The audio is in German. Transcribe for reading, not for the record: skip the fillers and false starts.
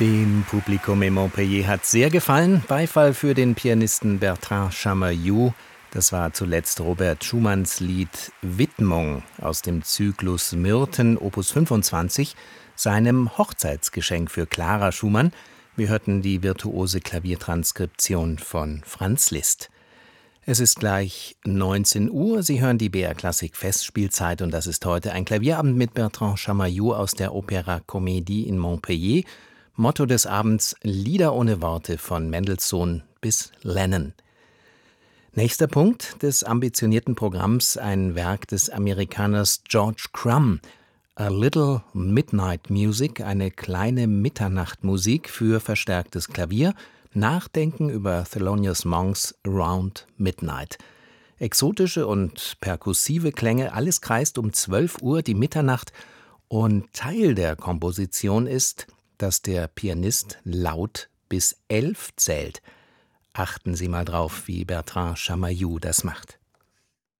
Dem Publikum in Montpellier hat sehr gefallen. Beifall für den Pianisten Bertrand Chamayou. Das war zuletzt Robert Schumanns Lied Widmung aus dem Zyklus Myrten Opus 25, seinem Hochzeitsgeschenk für Clara Schumann. Wir hörten die virtuose Klaviertranskription von Franz Liszt. Es ist gleich 19 Uhr. Sie hören die BR Klassik Festspielzeit und das ist heute ein Klavierabend mit Bertrand Chamayou aus der Opéra Comédie in Montpellier. Motto des Abends: Lieder ohne Worte von Mendelssohn bis Lennon. Nächster Punkt des ambitionierten Programms, ein Werk des Amerikaners George Crumb. A Little Midnight Music, eine kleine Mitternachtmusik für verstärktes Klavier. Nachdenken über Thelonious Monks Around Midnight. Exotische und perkussive Klänge, alles kreist um 12 Uhr, die Mitternacht. Und Teil der Komposition ist, dass der Pianist laut bis 11 zählt. Achten Sie mal drauf, wie Bertrand Chamayou das macht.